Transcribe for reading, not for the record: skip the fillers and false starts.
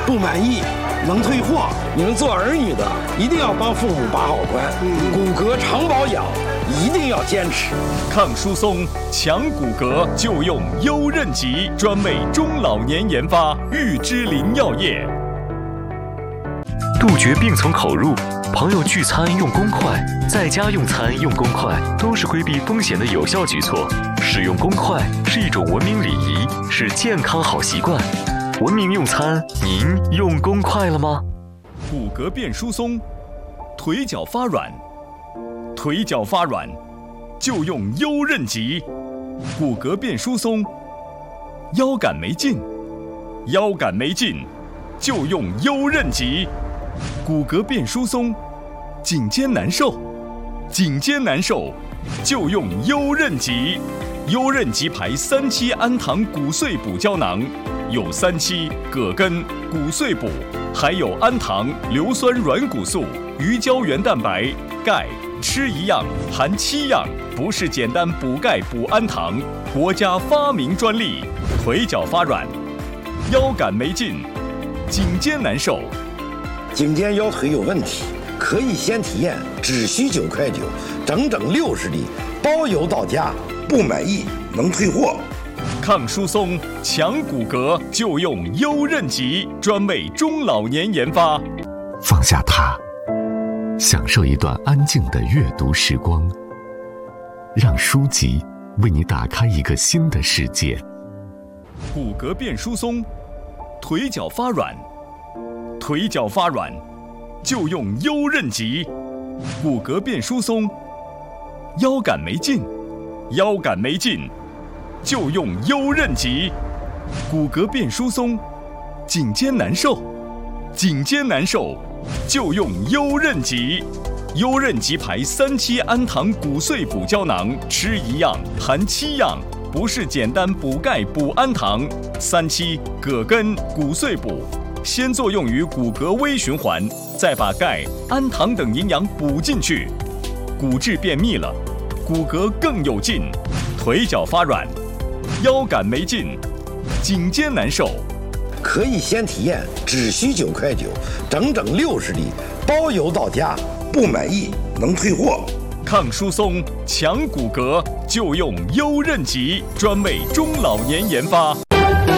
不满意能退货。你们做儿女的一定要帮父母把好关，骨骼长保养一定要坚持。 抗疏松、强骨骼就用优韧极，专为中老年研发，玉芝林药业。 杜绝病从口入，朋友聚餐用公筷，在家用餐用公筷，都是规避风险的有效举措。使用公筷是一种文明礼仪，是健康好习惯。文明用餐，您用公筷了吗？ 骨骼变疏松，腿脚发软，腿脚发软就用优韧极。骨骼变疏松，腰杆没劲，腰杆没劲就用优韧极。骨骼变疏松，颈肩难受，颈肩难受就用优韧极。优韧极牌3期氨糖骨碎补胶囊，有3期葛根、骨碎补，还有氨糖、硫酸软骨素、鱼胶原蛋白、钙，吃一样含7样，不是简单补钙补氨糖，国家发明专利。腿脚发软，腰杆没劲，颈肩难受。 颈肩腰腿有问题，可以先体验，只需9块9，整整60粒，包邮到家，不满意能退货。 抗疏松、强骨骼就用优韧极，专为中老年研发。 放下它，享受一段安静的阅读时光，让书籍为你打开一个新的世界。 骨骼变疏松，腿脚发软，腿脚发软就用优韧极。骨骼变疏松，腰杆没劲，腰杆没劲就用优韧极。骨骼变疏松，颈肩难受，颈肩难受就用优韧极。优韧极牌3期氨糖骨碎补胶囊，吃一样含7样，不是简单补钙补氨糖。3期葛根、骨碎补，先作用于骨骼微循环，再把钙、氨糖等营养补进去，骨质变密了，骨骼更有劲。腿脚发软，腰杆没劲，颈肩难受。 可以先体验，只需9块9，整整60粒，包邮到家，不满意能退货。 抗疏松、强骨骼就用优韧极，专为中老年研发。